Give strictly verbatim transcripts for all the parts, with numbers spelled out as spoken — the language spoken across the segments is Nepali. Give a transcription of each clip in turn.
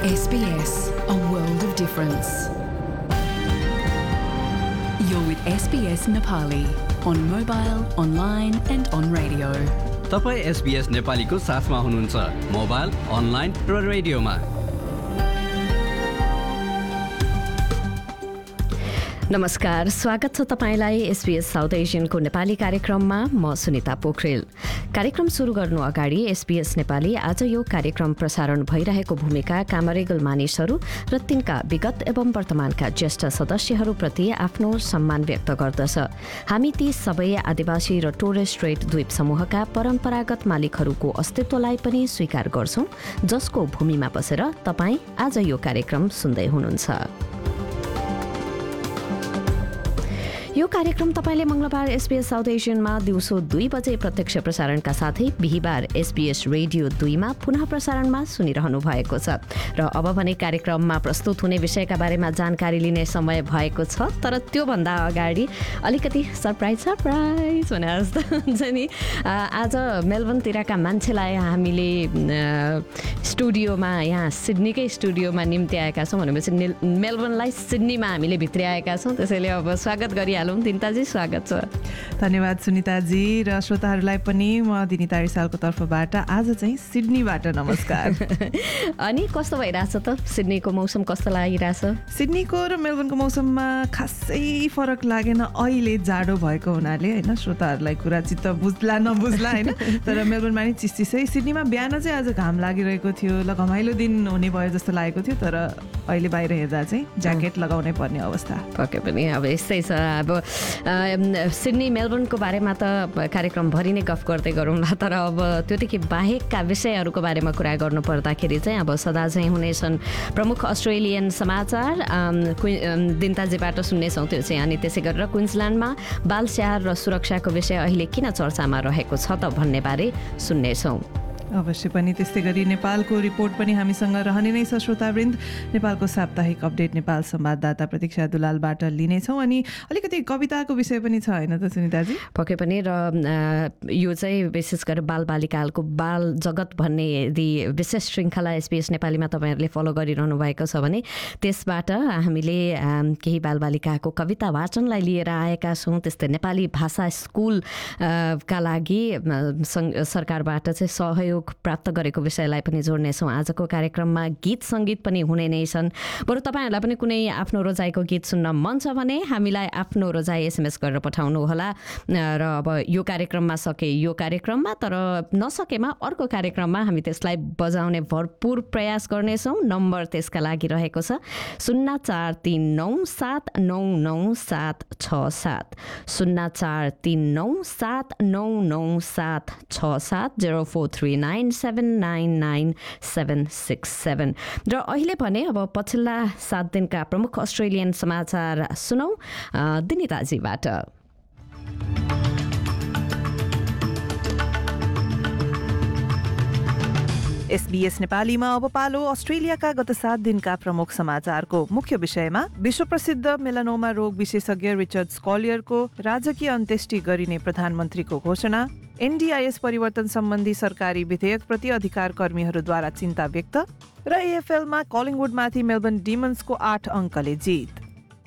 S B S, a world of difference. You're with S B S Nepali on mobile, online and on radio. तपाईँ S B S नेपालीको साथमा हुनुहुन्छ मोबाइल, अनलाइन र रेडियोमा। नमस्कार, स्वागत छ तपाईलाई एसबीएस साउथ एसियनको नेपाली कार्यक्रममा। म सुनिता पोखरेल। कार्यक्रम सुरु गर्नु अगाडि एसबीएस नेपाली आज यो कार्यक्रम प्रसारण भइरहेको भूमिका कामरेगल मानिसहरू र तिनका विगत एवं वर्तमानका ज्येष्ठ सदस्यहरूप्रति आफ्नो सम्मान व्यक्त गर्दछ। हामी ती सबै आदिवासी र टोरेस स्ट्रेट द्वीप समूहका परम्परागत मालिकहरूको अस्तित्वलाई पनि स्वीकार गर्छौं, जसको भूमिमा बसेर तपाईँ आज यो कार्यक्रम सुन्दै हुनुहुन्छ। यो कार्यक्रम तपाईले मंगलबार एसबीएस साउथ एसियनमा दिउँसो दुई बजे प्रत्यक्ष प्रसारणका साथै बिहिबार एसबीएस रेडियो दुईमा पुनः प्रसारणमा सुनिरहनु भएको छ। र अब भने कार्यक्रममा प्रस्तुत हुने विषयका बारेमा जानकारी लिने समय भएको छ, तर त्यो भन्दा अगाडि अलिकति सरप्राइज सरप्राइज भने जस्तो हुन्छ नि। आज मेलबर्नतिरका मान्छेलाई हामीले स्टुडियोमा, यहाँ सिडनीकै स्टुडियोमा निम्ति आएका छौँ भनेपछि मेलबर्नलाई सिडनीमा हामीले भित्र्याएका छौँ। त्यसैले अब स्वागत गरिहाल्छौँ। दिनिताजी, स्वागत छ। धन्यवाद सुनिताजी, र श्रोताहरूलाई पनि म दिनिता रिसालको तर्फबाट आज चाहिँ सिडनीबाट नमस्कार। अनि कस्तो भइरहेछ त? सिडनीको मौसम कस्तो लागिरहेछ? सिडनीको र मेलबर्नको मौसममा खासै फरक लागेन अहिले, जाडो भएको हुनाले होइन। श्रोताहरूलाई कुरा चित्त बुझ्ला नबुझ्ला होइन, तर मेलबर्नमा नि चिसचिसै। सिडनीमा बिहान चाहिँ आज घाम लागिरहेको थियो, ल घमाइलो दिन हुने भयो जस्तो लागेको थियो, तर अहिले बाहिर हेर्दा चाहिँ ज्याकेट लगाउनै पर्ने अवस्था। पक्कै पनि अब यस्तै छ। अब सिडनी मेलबर्नको बारेमा त कार्यक्रमभरि नै गफ गर्दै गरौँला, तर अब त्योदेखि बाहेकका विषयहरूको बारेमा कुरा गर्नु पर्दाखेरि चाहिँ अब सदा चाहिँ हुनेछन् प्रमुख अस्ट्रेलियन समाचार दिनताजीबाट सुन्नेछौँ त्यो चाहिँ। अनि त्यसै गरेर क्विन्सल्यान्डमा बाल स्याहार र सुरक्षाको विषय अहिले किन चर्चामा रहेको छ त भन्ने बारे सुन्नेछौँ। अवश्य पनि त्यस्तै गरी नेपालको रिपोर्ट पनि हामीसँग रहने नै छ श्रोतावृन्द। नेपालको साप्ताहिक अपडेट नेपाल संवाददाता प्रतीक्षा दुलालबाट लिनेछौँ। अनि अलिकति कविताको विषय पनि छ होइन त सुनिताजी? पक्कै पनि। र यो चाहिँ विशेष गरेर बालबालिकाहरूको बाल जगत भन्ने यदि विशेष श्रृङ्खला एसबीएस नेपालीमा तपाईँहरूले फलो गरिरहनु भएको छ भने त्यसबाट हामीले केही बालबालिकाको कविता वाचनलाई लिएर आएका छौँ। त्यस्तै नेपाली भाषा स्कुलका लागि सरकारबाट चाहिँ सहयोग प्राप्त गरेको विषयलाई पनि जोड्नेछौँ आजको कार्यक्रममा। गीत सङ्गीत पनि हुने नै छन्। बरु तपाईँहरूलाई पनि कुनै आफ्नो रोजाइको गीत सुन्न मन छ भने हामीलाई आफ्नो रोजाइ एसएमएस गरेर पठाउनु होला। र अब यो कार्यक्रममा सके यो कार्यक्रममा, तर नसकेमा अर्को कार्यक्रममा हामी त्यसलाई बजाउने भरपुर प्रयास गर्नेछौँ। नम्बर त्यसका लागि रहेको छ शून्य चार तिन नौ सात नौ नौ सात छ सात शून्य चार तिन नौ सात नौ नौ सात छ सात zero four three nine seven nine nine seven six seven. र अहिले भने अब पछिल्ला सात दिनका प्रमुख अस्ट्रेलियन समाचार सुनौ दिनिताजीबाट। एसबीएस नेपालीमा अब पालो अस्ट्रेलियाका गत सात दिनका प्रमुख समाचारको। मुख्य विषयमा विश्व प्रसिद्ध मेलानोमा रोग विशेषज्ञ रिचर्ड स्कलियरको राजकीय अन्त्येष्टि गरिने प्रधानमन्त्रीको घोषणा, एनडीआईएस परिवर्तन सम्बन्धी सरकारी विधेयकप्रति अधिकार कर्मीहरूद्वारा चिन्ता व्यक्त, र एएफएलमा कलिङवुडमाथि मेलबर्न डिमन्सको आठ अङ्कले जित।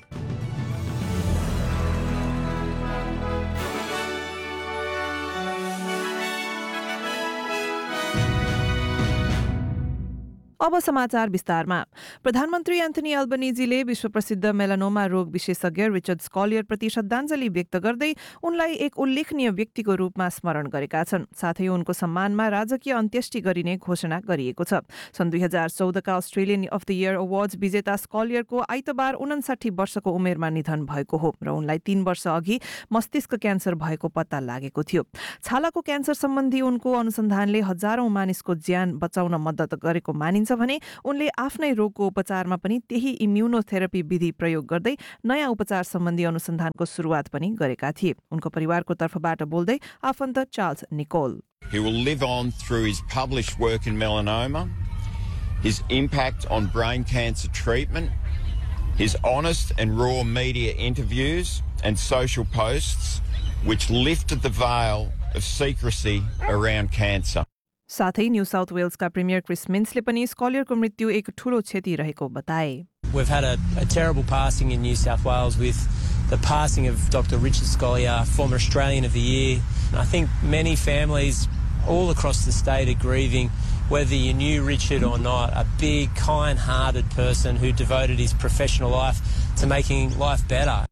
अब समाचार विस्तारमा। प्रधानमन्त्री एन्थनी अल्बनीजीले विश्व प्रसिद्ध मेलानोमा रोग विशेषज्ञ रिचर्ड स्कलियरप्रति श्रद्धाञ्जली व्यक्त गर्दै उनलाई एक उल्लेखनीय व्यक्तिको रूपमा स्मरण गरेका छन्। साथै उनको सम्मानमा राजकीय अन्त्येष्टि गरिने घोषणा गरिएको छ। सन् दुई हजार चौधका Australian of the year awards विजेता स्कलियरको आइतबार उनासाठी वर्षको उमेरमा निधन भएको हो, र उनलाई तीन वर्ष अघि मस्तिष्क क्यान्सर भएको पत्ता लागेको थियो। छालाको क्यान्सर सम्बन्धी उनको अनुसन्धानले हजारौं मानिसको ज्यान बचाउन मद्दत गरेको मानिन्छ भने उनले आफ्नै रोगको उपचारमा पनि त्यही इम्युनोथेरापी विधि प्रयोग गर्दै नयाँ उपचार सम्बन्धी अनुसन्धानको सुरुवात पनि गरेका थिए। उनको परिवारको तर्फबाट बोल्दै आफन्त Charles Nicol, He will live on through his published work in melanoma, his impact on brain cancer treatment, his honest and raw media interviews and social posts which lifted the veil of secrecy around cancer. साथै न्यू साउथ वेल्सका प्रिमियर क्रिस मिन्सले पनि स्कलियरको मृत्यु एक ठूलो क्षति रहेको बताए। We've had a, a terrible passing in New South Wales with the passing of Doctor Richard Scolyer, former Australian of the Year. And I think many families all across the state are grieving, whether you knew Richard or not, a big, kind-hearted person who devoted his professional life to making life better.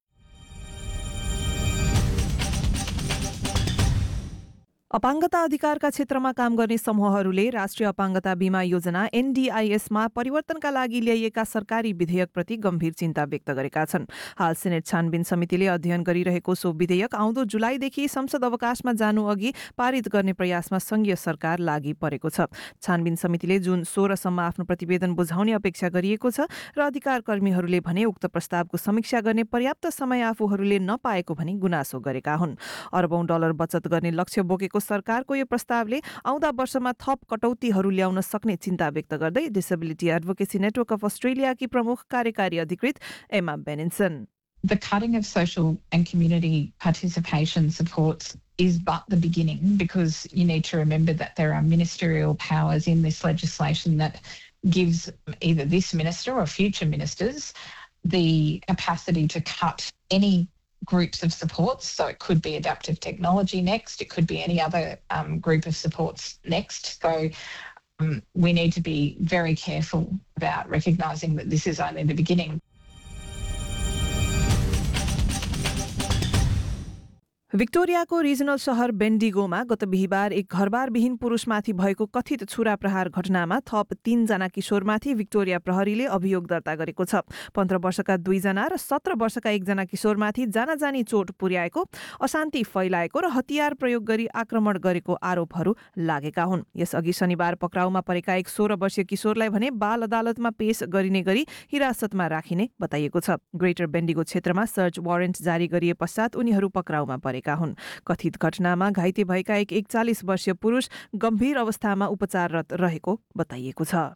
अपाङ्गता अधिकारका क्षेत्रमा काम गर्ने समूहहरूले राष्ट्रिय अपाङ्गता बीमा योजना एनडीआईएसमा परिवर्तनका लागि ल्याइएका सरकारी विधेयकप्रति गम्भीर चिन्ता व्यक्त गरेका छन्। हाल सेनेट छानबिन समितिले अध्ययन गरिरहेको सो विधेयक आउँदो जुलाईदेखि संसद अवकाशमा जानु अघि पारित गर्ने प्रयासमा संघीय सरकार लागि परेको छ। छानबिन समितिले जुन सोह्रसम्म आफ्नो प्रतिवेदन बुझाउने अपेक्षा गरिएको छ र अधिकार कर्मीहरूले भने उक्त प्रस्तावको समीक्षा गर्ने पर्याप्त समय आफूहरूले नपाएको भनी गुनासो गरेका हुन्। अरबौं डलर बचत गर्ने लक्ष्य बोकेको सरकारको यो प्रस्तावले आउँदा वर्षमा थप कटौतीहरू ल्याउन सक्ने चिन्ता व्यक्त गर्दै डिसेबिलिटी एडभोकेसी नेटवर्क अफ अस्ट्रेलियाकी प्रमुख कार्यकारी अधिकृत एमा बेनिन्सन। The cutting of social and community participation supports is but the beginning, because you need to remember that there are ministerial powers in this legislation that gives either this minister or future ministers the capacity to cut any groups of supports. So it could be adaptive technology next, it could be any other um, group of supports next. So um, we need to be very careful about recognising that this is only the beginning. विक्टोरियाको regional शहर बेन्डिगोमा गत बिहिबार एक घरबारविहीन पुरुषमाथि भएको कथित छुरा प्रहार घटनामा थप तीनजना किशोरमाथि विक्टोरिया प्रहरीले अभियोग दर्ता गरेको छ। पन्ध्र वर्षका दुईजना र सत्र वर्षका एकजना किशोरमाथि जानाजानी चोट पुर्याएको, अशान्ति फैलाएको र हतियार प्रयोग गरी आक्रमण गरेको आरोपहरू लागेका हुन्। यसअघि शनिबार पक्राउमा परेका एक सोह्र वर्षीय किशोरलाई भने बाल अदालतमा पेश गरिने गरी हिरासतमा राखिने बताइएको छ। ग्रेटर बेन्डिगो क्षेत्रमा सर्च वारेन्ट जारी गरिए पश्चात उनीहरू पक्राउमा परे हुन्। कथित घटनामा घाइते भएका एक एकचालिस वर्षीय पुरुष गम्भीर अवस्थामा उपचाररत रहेको बताइएको छ।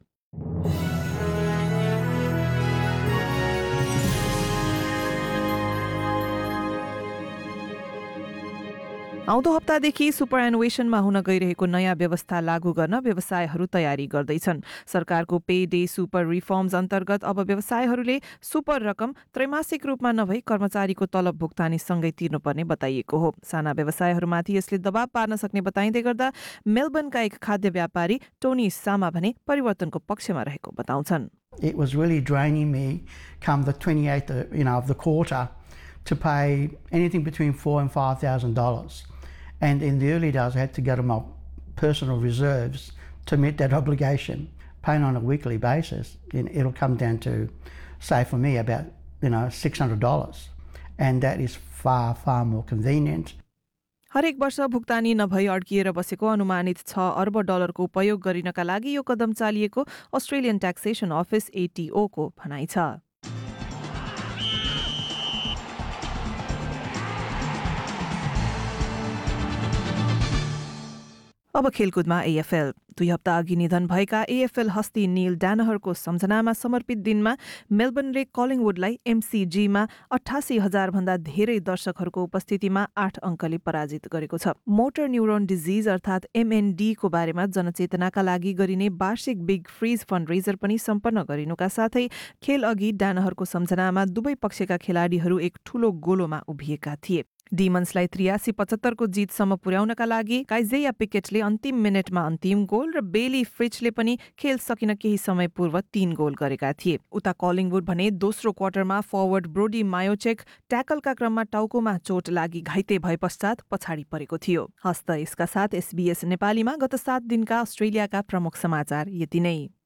आउँदो हप्तादेखि सुपरएनुवेशनमा हुन गइरहेको नयाँ व्यवस्था लागू गर्न व्यवसायहरू तयारी गर्दैछन्। सरकारको पे डे सुपर रिफर्म्स अन्तर्गत अब व्यवसायहरूले सुपर रकम त्रैमासिक रूपमा नभई कर्मचारीको तलब भुक्तानी सँगै तिर्नुपर्ने बताइएको हो। साना व्यवसायहरूमाथि यसले दबाव पार्न सक्ने बताइँदै गर्दा मेलबर्नका एक खाद्य व्यापारी टोनी सामा भने परिवर्तनको पक्षमा रहेको बताउँछन्। It was really draining me come the twenty-eighth you know, of the quarter to pay anything between four and five thousand dollars. And in the early days, I had to go to my personal reserves to meet that obligation. Paying on a weekly basis, it'll come down to, say for me, about you know six hundred dollars, and that is far far more convenient. हरेक वर्ष भुक्तानी नभई अड्किएर बसेको अनुमानित छ अर्ब डलरको उपयोग गरिनका लागि यो कदम चालिएको अस्ट्रेलियन ट्याक्सेसन अफिस एटीओ को भनाइ छ। अब खेलकुदमा एएफएल। दुई हप्ता अघि निधन भएका एएफएल हस्ती नील डानहरको सम्झनामा समर्पित दिनमा मेलबर्नले कलिङवुडलाई एमसीजीमा अठासी हजार भन्दा धेरै दर्शकहरूको उपस्थितिमा आठ अङ्कले पराजित गरेको छ। मोटर न्युरोन डिजिज अर्थात् एमएनडी को बारेमा जनचेतनाका लागि गरिने वार्षिक बिग फ्रिज फन्डरेजर पनि सम्पन्न गरिनुका साथै खेल अघि डानहरको सम्झनामा दुवै पक्षका खेलाडीहरू एक ठूलो गोलोमा उभिएका थिए। डिमन्सलाई त्रियासी पचहत्तरको जितसम्म पुर्याउनका लागि काइजेया पिकेटले अन्तिम मिनेटमा अन्तिम गोल र बेली फ्रिचले पनि खेल सकिन केही समय पूर्व तीन गोल गरेका थिए। उता कलिङवुड भने दोस्रो क्वार्टरमा फरवर्ड ब्रोडी मायोचेक ट्याकलका क्रममा टाउकोमा चोट लागि घाइते भए पश्चात पछाडि परेको थियो। हस्त यसका साथ एसबीएस नेपालीमा गत सात दिनका अस्ट्रेलियाका प्रमुख समाचार यति नै।